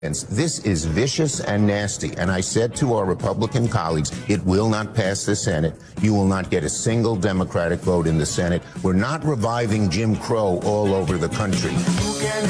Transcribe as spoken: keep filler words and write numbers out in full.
This is vicious and nasty, and I said to our Republican colleagues, it will not pass the Senate. You will not get a single Democratic vote in the Senate. We're not reviving Jim Crow all over the country.